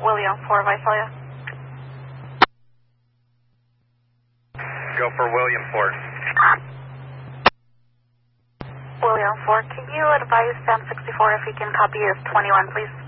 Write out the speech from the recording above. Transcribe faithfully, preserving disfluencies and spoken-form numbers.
William four, Visalia. Go for William four. William four, can you advise Sam sixty-four if he can copy his twenty-one, please?